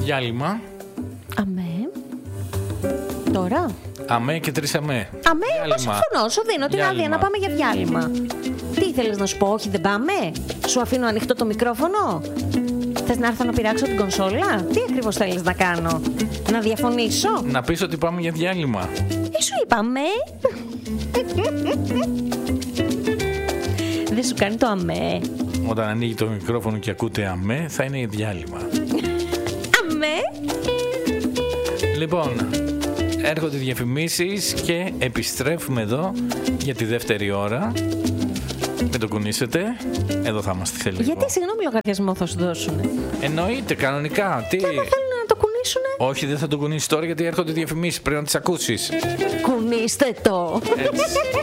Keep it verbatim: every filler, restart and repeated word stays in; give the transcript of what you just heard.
Διάλειμμα. Αμέ. Τώρα. Αμέ και τρεις αμέ. Αμέ, εγώ συμφωνώ. Σου δίνω την άδεια να πάμε για διάλειμμα. Τι ήθελες να σου πω, όχι δεν πάμε? Σου αφήνω ανοιχτό το μικρόφωνο. Θες να έρθω να πειράξω την κονσόλα? Τι ακριβώς θέλεις να κάνω? Να διαφωνήσω? Να πεις ότι πάμε για διάλειμμα. Ε, σου είπαμε. Δεν σου κάνει το αμέ? Όταν ανοίγει το μικρόφωνο και ακούτε αμέ, θα είναι διάλειμμα. Αμέ. Λοιπόν, έρχονται διαφημίσεις και επιστρέφουμε εδώ για τη δεύτερη ώρα. Μην το κουνήσετε. Εδώ θα είμαστε, θέλει. Γιατί, συγγνώμη, λογαριασμό θα σου δώσουν? Εννοείται, κανονικά. Τι? Και άμα θέλουν να το κουνήσουνε? Όχι, δεν θα το κουνήσεις τώρα γιατί έρχονται διαφημίσεις. Πρέπει να τις ακούσεις. Κουνήστε το. Έτσι.